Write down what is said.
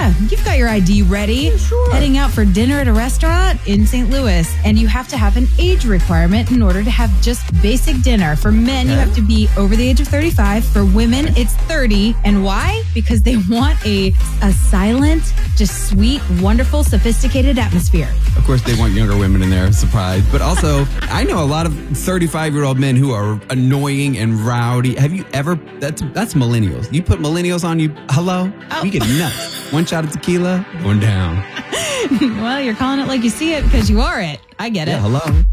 Yeah, you've got your ID ready. Sure. Heading out for dinner at a restaurant in St. Louis. And you have to have an age requirement in order to have just basic dinner. For men, you have to be over the age of 35. For women, it's 30. And why? Because they want a silent, just sweet, wonderful, sophisticated atmosphere. Of course, they want younger women in there, surprise. But also, I know a lot of 35-year-old men who are annoying and rowdy. Have you ever? That's millennials. You put millennials on you. Hello, we get nuts. One shot of tequila, going down. Well, you're calling it like you see it because you are it. I get it. Yeah, hello.